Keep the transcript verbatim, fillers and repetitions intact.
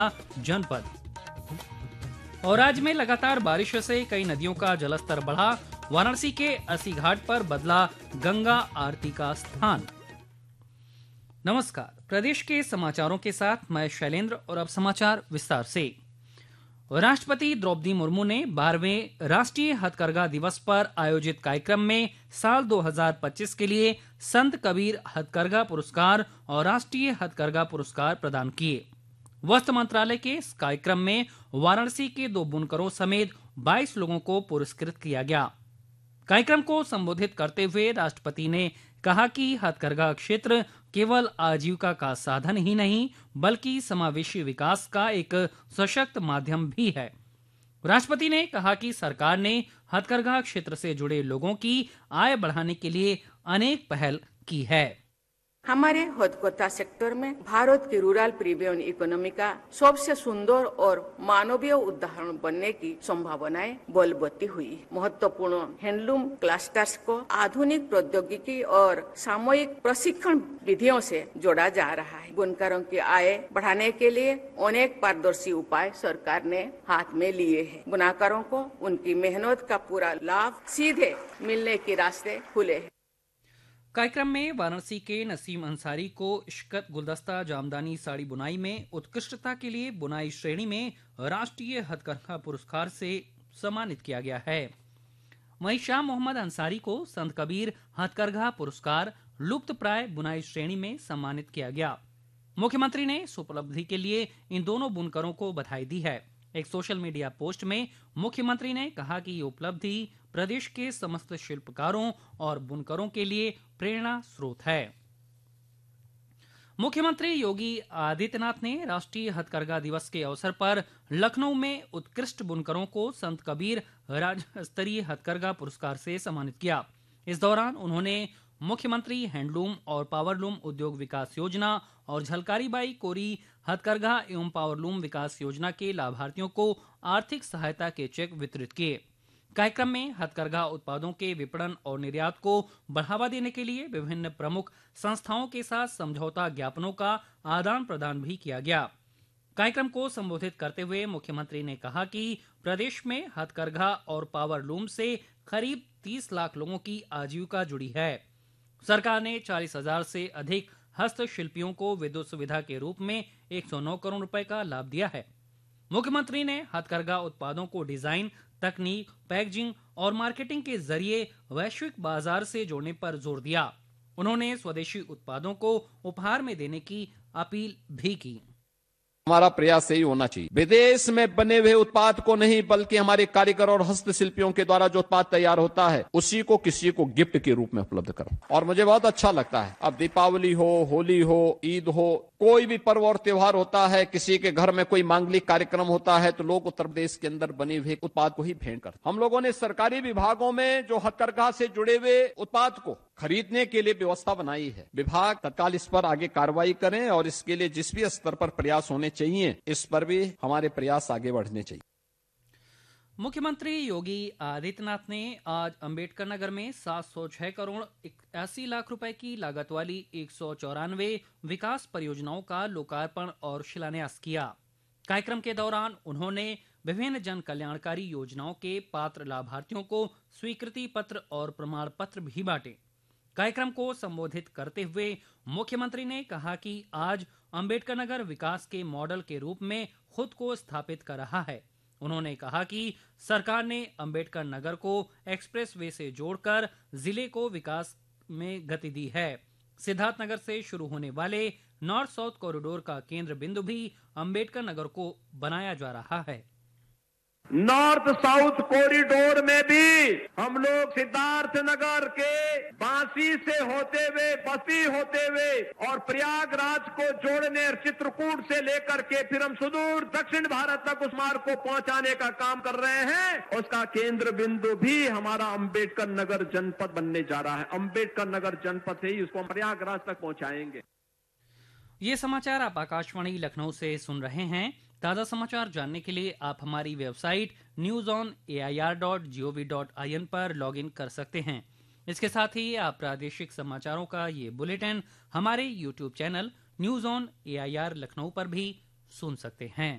जनपद। और राज्य में लगातार बारिश से कई नदियों का जलस्तर बढ़ा। वाराणसी के अस्सी घाट पर बदला गंगा आरती का स्थान। नमस्कार, प्रदेश के समाचारों के साथ मैं शैलेंद्र और अब समाचार विस्तार से। राष्ट्रपति द्रौपदी मुर्मू ने बारहवें राष्ट्रीय हथकरघा दिवस पर आयोजित कार्यक्रम में साल दो हज़ार पच्चीस के लिए संत कबीर हथकरघा पुरस्कार और राष्ट्रीय हथकरघा पुरस्कार प्रदान किए। वस्त्र मंत्रालय के इस कार्यक्रम में वाराणसी के दो बुनकरों समेत बाईस लोगों को पुरस्कृत किया गया। कार्यक्रम को संबोधित करते हुए राष्ट्रपति ने कहा कि हथकरघा क्षेत्र केवल आजीविका का साधन ही नहीं बल्कि समावेशी विकास का एक सशक्त माध्यम भी है। राष्ट्रपति ने कहा कि सरकार ने हथकरघा क्षेत्र से जुड़े लोगों की आय बढ़ाने के लिए अनेक पहल की है। हमारे हथकरघा सेक्टर में भारत की रूरल प्रीमियम इकोनॉमी का सबसे सुंदर और मानवीय उदाहरण बनने की संभावनाएं बलवती हुई। महत्वपूर्ण हैंडलूम क्लस्टर्स को आधुनिक प्रौद्योगिकी और सामूहिक प्रशिक्षण विधियों से जोड़ा जा रहा है। बुनकरों की आय बढ़ाने के लिए अनेक पारदर्शी उपाय सरकार ने हाथ में लिए हैं। बुनकरों को उनकी मेहनत का पूरा लाभ सीधे मिलने के रास्ते खुले हैं। कार्यक्रम में वाराणसी के नसीम अंसारी को इश्कत गुलदस्ता जामदानी साड़ी बुनाई में उत्कृष्टता के लिए बुनाई श्रेणी में राष्ट्रीय हथकरघा पुरस्कार से सम्मानित किया गया है। वहीं शाह मोहम्मद अंसारी को संत कबीर हथकरघा पुरस्कार लुप्त प्राय बुनाई श्रेणी में सम्मानित किया गया। मुख्यमंत्री ने इस उपलब्धि के लिए इन दोनों बुनकरों को बधाई दी है। एक सोशल मीडिया पोस्ट में मुख्यमंत्री ने कहा कि ये उपलब्धि प्रदेश के समस्त शिल्पकारों और बुनकरों के लिए प्रेरणा स्रोत है। मुख्यमंत्री योगी आदित्यनाथ ने राष्ट्रीय हथकरघा दिवस के अवसर पर लखनऊ में उत्कृष्ट बुनकरों को संत कबीर राज्य स्तरीय हथकरघा पुरस्कार से सम्मानित किया। इस दौरान उन्होंने मुख्यमंत्री हैंडलूम और पावरलूम उद्योग विकास योजना और झलकारी बाई कोरी हथकरघा एवं पावरलूम विकास योजना के लाभार्थियों को आर्थिक सहायता के चेक वितरित किए। कार्यक्रम में हथकरघा उत्पादों के विपणन और निर्यात को बढ़ावा देने के लिए विभिन्न प्रमुख संस्थाओं के साथ समझौता ज्ञापनों का आदान प्रदान भी किया गया। कार्यक्रम को संबोधित करते हुए मुख्यमंत्री ने कहा कि प्रदेश में हथकरघा और पावरलूम से करीब तीस लाख लोगों की आजीविका जुड़ी है। सरकार ने चालीस हजार से अधिक हस्तशिल्पियों को विद्युत सुविधा के रूप में एक सौ नौ करोड़ रुपए का लाभ दिया है। मुख्यमंत्री ने हथकरघा उत्पादों को डिजाइन, तकनीक, पैकेजिंग और मार्केटिंग के जरिए वैश्विक बाजार से जोड़ने पर जोर दिया। उन्होंने स्वदेशी उत्पादों को उपहार में देने की अपील भी की। हमारा प्रयास यही होना चाहिए, विदेश में बने हुए उत्पाद को नहीं बल्कि हमारे कारीगर और हस्तशिल्पियों के द्वारा जो उत्पाद तैयार होता है उसी को किसी को गिफ्ट के रूप में उपलब्ध करो। और मुझे बहुत अच्छा लगता है, अब दीपावली हो, होली हो, ईद हो, कोई भी पर्व और त्योहार होता है, किसी के घर में कोई मांगलिक कार्यक्रम होता है तो लोग उत्तर प्रदेश के अंदर बने हुए उत्पाद को ही भेंट करते। हम लोगों ने सरकारी विभागों में जो हथकरघा से जुड़े हुए उत्पाद को खरीदने के लिए व्यवस्था बनाई है। विभाग तत्काल इस पर आगे कार्रवाई करें और इसके लिए जिस भी स्तर पर प्रयास होने चाहिए इस पर भी हमारे प्रयास आगे बढ़ने चाहिए। मुख्यमंत्री योगी आदित्यनाथ ने आज अंबेडकर नगर में सात सौ छह करोड़ इक्यासी लाख रुपए की लागत वाली एक सौ चौरानवे विकास परियोजनाओं का लोकार्पण और शिलान्यास किया। कार्यक्रम के दौरान उन्होंने विभिन्न जन कल्याणकारी योजनाओं के पात्र लाभार्थियों को स्वीकृति पत्र और प्रमाण पत्र भी बांटे। कार्यक्रम को संबोधित करते हुए मुख्यमंत्री ने कहा कि आज अंबेडकर नगर विकास के मॉडल के रूप में खुद को स्थापित कर रहा है। उन्होंने कहा कि सरकार ने अंबेडकर नगर को एक्सप्रेस वे से जोड़कर जिले को विकास में गति दी है। सिद्धार्थनगर से शुरू होने वाले नॉर्थ साउथ कॉरिडोर का केंद्र बिंदु भी अंबेडकर नगर को बनाया जा रहा है। नॉर्थ साउथ कॉरिडोर में भी हम लोग सिद्धार्थ नगर के बांसी से होते हुए, बस्ती होते हुए और प्रयागराज को जोड़ने चित्रकूट से लेकर के फिर हम सुदूर दक्षिण भारत तक उस मार्ग को पहुंचाने का काम कर रहे हैं। उसका केंद्र बिंदु भी हमारा अंबेडकर नगर जनपद बनने जा रहा है। अंबेडकर नगर जनपद से ही उसको प्रयागराज तक पहुंचाएंगे। ये समाचार आप आकाशवाणी लखनऊ से सुन रहे हैं। ताज़ा समाचार जानने के लिए आप हमारी website news on A I R dot G O V dot I N पर लॉग इन कर सकते हैं। इसके साथ ही आप प्रादेशिक समाचारों का ये बुलेटिन हमारे YouTube channel news on A I R Lucknow पर भी सुन सकते हैं।